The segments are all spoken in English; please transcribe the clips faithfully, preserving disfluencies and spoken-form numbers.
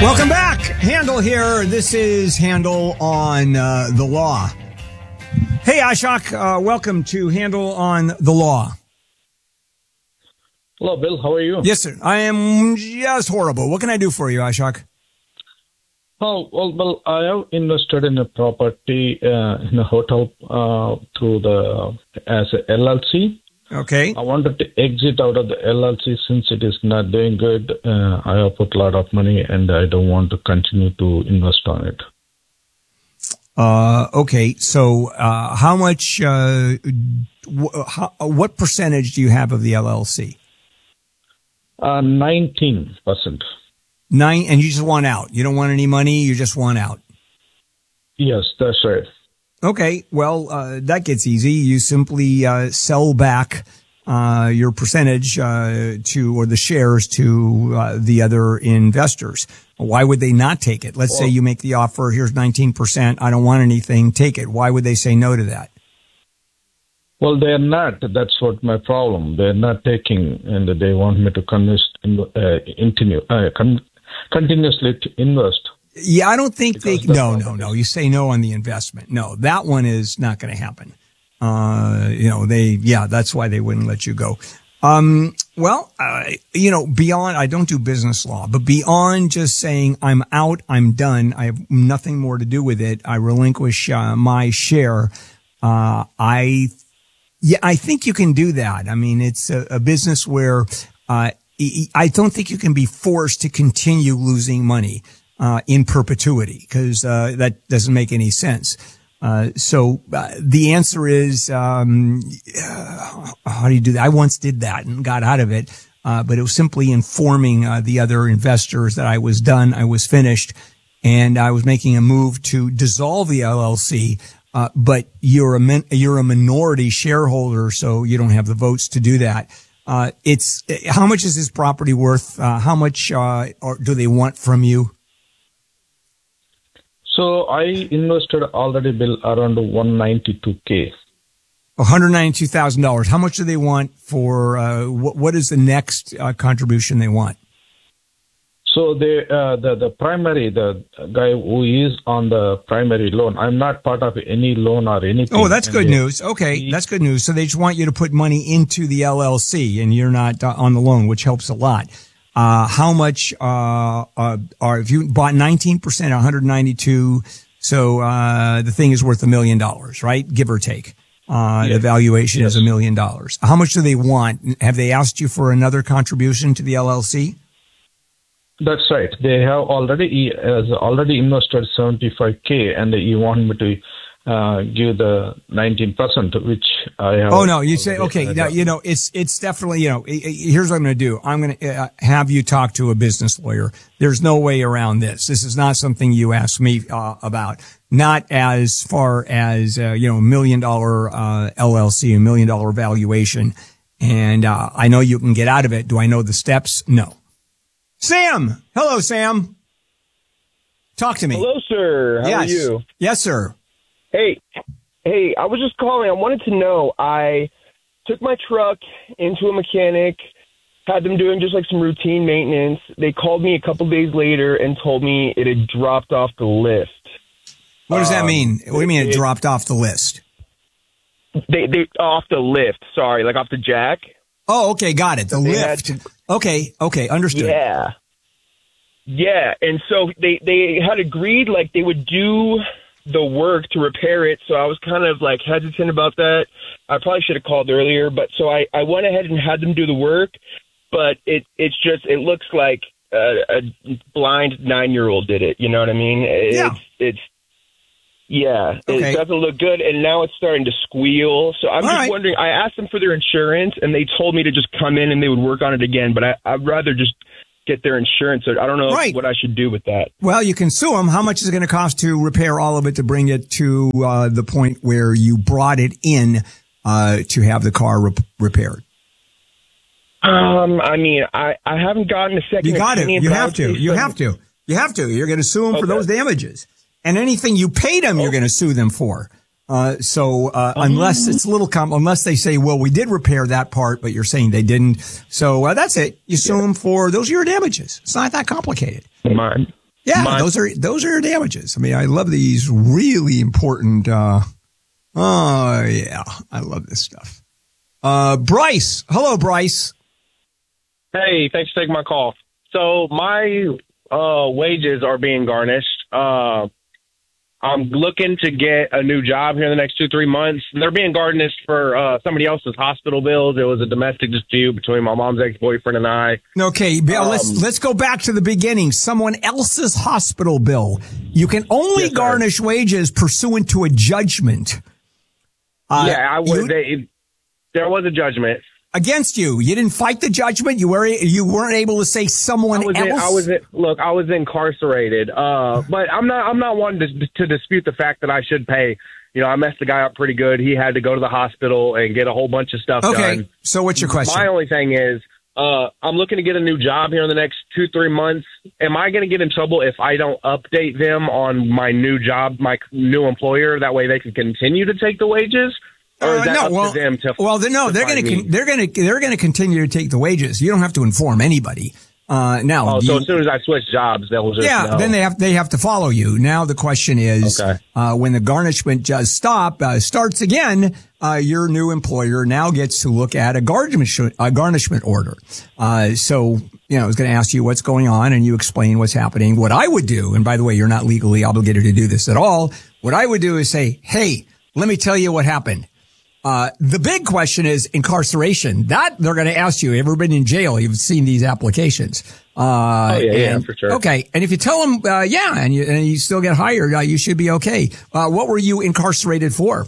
Welcome back. Handel here. This is Handel on uh, the Law. Hey, Ashok. Uh, welcome to Handel on the Law. Hello, Bill. How are you? Yes, sir. I am just horrible. What can I do for you, Ashok? Oh, well, well, I have invested in a property uh, in a hotel uh, through the as a L L C. Okay. I wanted to exit out of the L L C since it is not doing good. Uh, I have put a lot of money and I don't want to continue to invest on it. Uh, okay. So, uh, how much, uh, w- how, what percentage do you have of the L L C? Uh, nineteen percent. Nine, and you just want out. You don't want any money. You just want out. Yes, that's right. Okay, well, uh, that gets easy. You simply uh, sell back uh, your percentage uh, to, or the shares to uh, the other investors. Why would they not take it? Let's well, say you make the offer, here's nineteen percent, I don't want anything, take it. Why would they say no to that? Well, they're not. That's what my problem. They're not taking, and they want me to convince, uh, continue, uh, con- continuously to invest. Yeah, I don't think Because they, no, no, no. You say no on the investment. No, that one is not going to happen. Uh, you know, they, yeah, that's why they wouldn't let you go. Um, well, uh, you know, beyond, I don't do business law, but beyond just saying I'm out, I'm done, I have nothing more to do with it, I relinquish uh, my share, uh, I, yeah, I think you can do that. I mean, it's a, a business where, uh, I don't think you can be forced to continue losing money. Uh, in perpetuity, because uh, that doesn't make any sense. Uh, so uh, the answer is, um, uh, how do you do that? I once did that and got out of it, uh, but it was simply informing uh, the other investors that I was done, I was finished, and I was making a move to dissolve the L L C. Uh, but you're a min- you're a minority shareholder, so you don't have the votes to do that. Uh, it's how much is this property worth? Uh, how much uh, or do they want from you? So I invested already, Bill, around one hundred ninety-two thousand. one hundred ninety-two thousand dollars. How much do they want for, uh, what, what is the next uh, contribution they want? So they, uh, the, the primary, the guy who is on the primary loan, I'm not part of any loan or anything. Oh, that's good they, news. Okay, he, that's good news. So they just want you to put money into the L L C and you're not uh, on the loan, which helps a lot. Uh, how much, uh, uh, are, if you bought nineteen percent, one hundred ninety-two, so, uh, the thing is worth a million dollars, right? Give or take. Uh, yes. The valuation yes. is a million dollars. How much do they want? Have they asked you for another contribution to the L L C? That's right. They have already, he has already invested seventy-five thousand and he want me to uh, give the nineteen percent, which I have. Oh, no, you say, okay, now, you know, it's, it's definitely, you know, here's what I'm going to do. I'm going to uh, have you talk to a business lawyer. There's no way around this. This is not something you asked me uh, about. Not as far as, uh, you know, a million dollar, uh, L L C, a million dollar valuation. And, uh, I know you can get out of it. Do I know the steps? No. Sam. Hello, Sam. Talk to me. Hello, sir. How yes. are you? Yes, sir. Hey, hey, I was just calling. I wanted to know, I took my truck into a mechanic, had them doing just like some routine maintenance. They called me a couple days later and told me it had dropped off the list. What does that um, mean? What do you mean it, it dropped off the list? They, they, off the lift, sorry, like off the jack. Oh, okay, got it. The lift. To, okay, okay, understood. Yeah. Yeah, and so they, they had agreed like they would do the work to repair it, so I was kind of like hesitant about that. I probably should have called earlier, but so I, I went ahead and had them do the work, but it it's just, it looks like a, a blind nine-year-old did it, you know what I mean? It's, yeah. It's, yeah, okay. It doesn't look good, and now it's starting to squeal, so I'm All just right. wondering, I asked them for their insurance, and they told me to just come in and they would work on it again, but I, I'd rather just get their insurance. I don't know right. what I should do with that. Well, you can sue them. How much is it going to cost to repair all of it to bring it to uh, the point where you brought it in uh, to have the car rep- repaired? Um, I mean, I, I haven't gotten a second. You got it. You have to. You some... have to. You have to. You're going to sue them okay. for those damages. And anything you paid them, oh. you're going to sue them for. Uh, so, uh, um, unless it's a little com, unless they say, well, we did repair that part, but you're saying they didn't. So, uh, that's it. You sue yeah. them for, those are your damages. It's not that complicated. Mine. Yeah, My- those are those are damages. I mean, I love these really important. Uh, oh yeah, I love this stuff. Uh, Bryce, hello, Bryce. Hey, thanks for taking my call. So my uh, wages are being garnished. Uh, I'm looking to get a new job here in the next two, three months. They're being garnished for uh, somebody else's hospital bills. It was a domestic dispute between my mom's ex-boyfriend and I. Okay, Bill, Um, let's let's go back to the beginning. Someone else's hospital bill. You can only Yes, sir. garnish wages pursuant to a judgment. Uh, yeah, I was. you- They, there was a judgment. against you. You didn't fight the judgment. You were you weren't able to say someone I was else. in, I was in, look, I was incarcerated. Uh, but I'm not I'm not wanting to, to dispute the fact that I should pay. You know, I messed the guy up pretty good. He had to go to the hospital and get a whole bunch of stuff okay. done. So what's your question? My only thing is, uh, I'm looking to get a new job here in the next two, three months. Am I going to get in trouble if I don't update them on my new job, my new employer? That way they can continue to take the wages? Or is Uh, that no, up well, to them to well, they- no, to they're find going me? to they're going to they're going to continue to take the wages. You don't have to inform anybody. Uh, now, Oh, do so you- as soon as I switch jobs, they'll just yeah, know. then they have they have to follow you. Now the question is, Okay. uh, when the garnishment does stop, uh, starts again, uh, your new employer now gets to look at a garnishment a garnishment order. Uh, so you know, I was going to ask you what's going on, and you explain what's happening. What I would do, and by the way, you're not legally obligated to do this at all. What I would do is say, hey, let me tell you what happened. Uh, the big question is incarceration. That they're going to ask you. Ever been in jail? You've seen these applications. Uh, Oh, yeah, yeah, and- for sure. Okay. And if you tell them, uh, yeah, and you, and you still get hired, uh, you should be okay. Uh, what were you incarcerated for?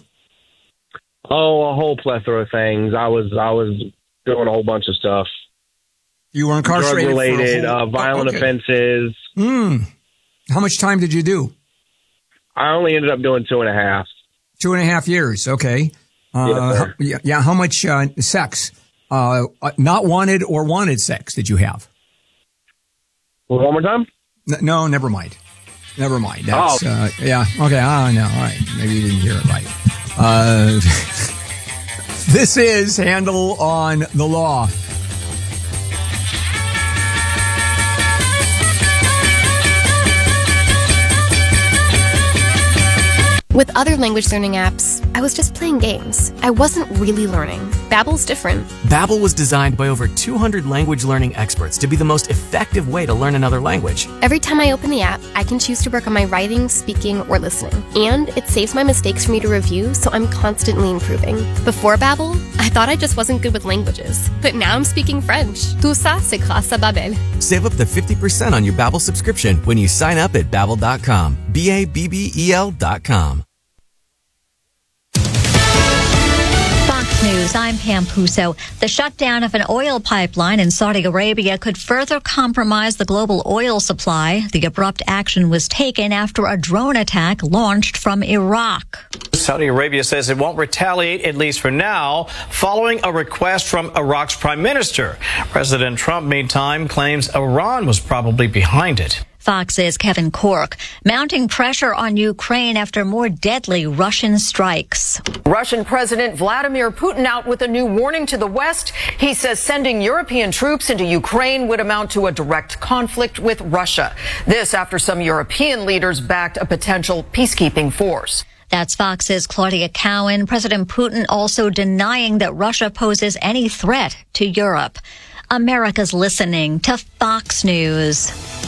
Oh, a whole plethora of things. I was I was doing a whole bunch of stuff. You were Drug incarcerated related, for a whole, uh, violent okay. offenses. Hmm. How much time did you do? I only ended up doing two and a half. Two and a half years. Okay. Uh, Yes, sir. how- yeah, yeah. How much, uh, sex, uh, uh, not wanted or wanted sex did you have? One more time? N- No, never mind. Never mind. That's, Oh. uh, yeah. Okay. Oh, no. All right. Maybe you didn't hear it right. Uh, this is Handel on the Law. With other language learning apps, I was just playing games. I wasn't really learning. Babbel's different. Babbel was designed by over two hundred language learning experts to be the most effective way to learn another language. Every time I open the app, I can choose to work on my writing, speaking, or listening. And it saves my mistakes for me to review, so I'm constantly improving. Before Babbel, I thought I just wasn't good with languages. But now I'm speaking French. Tout ça, c'est grâce à Babbel. Save up to fifty percent on your Babbel subscription when you sign up at babbel dot com. B A B B E L dot com. Fox News, I'm Pam Puso. The shutdown of an oil pipeline in Saudi Arabia could further compromise the global oil supply. The abrupt action was taken after a drone attack launched from Iraq. Saudi Arabia says it won't retaliate, at least for now, following a request from Iraq's prime minister. President Trump, meantime, claims Iran was probably behind it. Fox's Kevin Cork, mounting pressure on Ukraine after more deadly Russian strikes. Russian President Vladimir Putin out with a new warning to the West. He says sending European troops into Ukraine would amount to a direct conflict with Russia. This after some European leaders backed a potential peacekeeping force. That's Fox's Claudia Cowan. President Putin also denying that Russia poses any threat to Europe. America's listening to Fox News.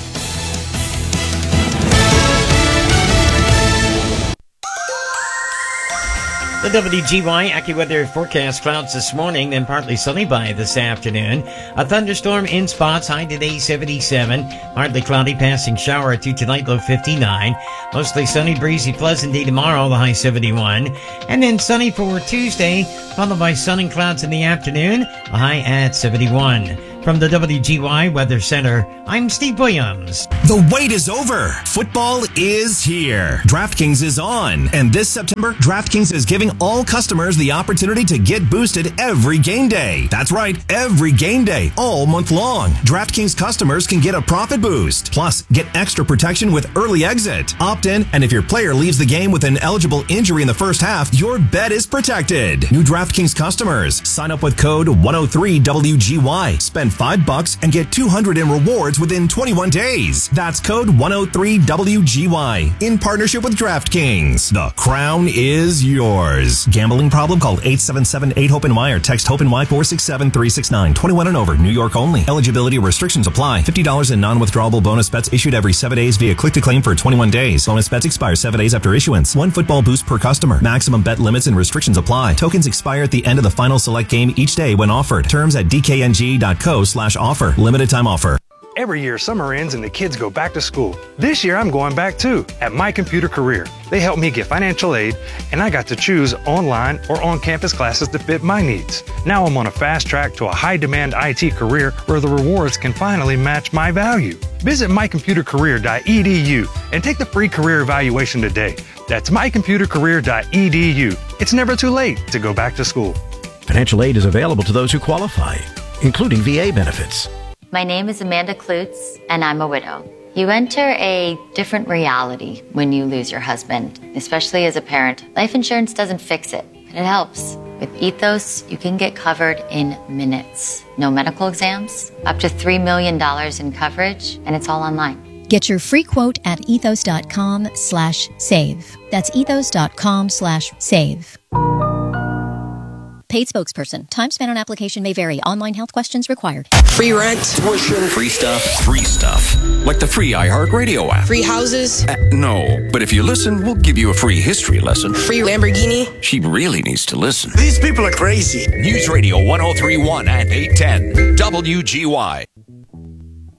The W G Y AccuWeather forecast: clouds this morning, then partly sunny by this afternoon. A thunderstorm in spots, high today seventy-seven. Partly cloudy, passing shower at two tonight, low fifty-nine. Mostly sunny, breezy, pleasant day tomorrow, the high seventy-one. And then sunny for Tuesday, followed by sun and clouds in the afternoon, a high at seventy-one. From the W G Y Weather Center, I'm Steve Williams. The wait is over. Football is here. DraftKings is on. And this September, DraftKings is giving all customers the opportunity to get boosted every game day. That's right, every game day, all month long. DraftKings customers can get a profit boost. Plus, get extra protection with early exit. Opt in, and if your player leaves the game with an eligible injury in the first half, your bet is protected. New DraftKings customers, sign up with code one oh three W G Y. Spend five bucks and get two hundred in rewards within twenty-one days. That's code one oh three W G Y in partnership with DraftKings. The crown is yours. Gambling problem? Call eight seven seven eight hope N Y or text HOPE-NY four six seven three six nine. twenty-one and over. New York only. Eligibility restrictions apply. fifty dollars in non-withdrawable bonus bets issued every seven days via click-to-claim for twenty-one days. Bonus bets expire seven days after issuance. One football boost per customer. Maximum bet limits and restrictions apply. Tokens expire at the end of the final select game each day when offered. Terms at dkng.co slash offer. Limited time offer. Every year, summer ends and the kids go back to school. This year, I'm going back too, at My Computer Career. They helped me get financial aid, and I got to choose online or on-campus classes that fit my needs. Now I'm on a fast track to a high-demand I T career where the rewards can finally match my value. Visit my computer career dot e d u and take the free career evaluation today. That's my computer career dot e d u. It's never too late to go back to school. Financial aid is available to those who qualify, including V A benefits. My name is Amanda Klutz, and I'm a widow. You enter a different reality when you lose your husband, especially as a parent. Life insurance doesn't fix it, but it helps. With Ethos, you can get covered in minutes. No medical exams, up to three million dollars in coverage, and it's all online. Get your free quote at ethos.com slash save. That's ethos.com slash save. Paid spokesperson. Time spent on application may vary. Online health questions required. Free rent. Tuition. Free stuff. Free stuff. Like the free iHeartRadio app. Free houses. Uh, no, but if you listen, we'll give you a free history lesson. Free Lamborghini. She really needs to listen. These people are crazy. News Radio one oh three point one and eight ten. W G Y.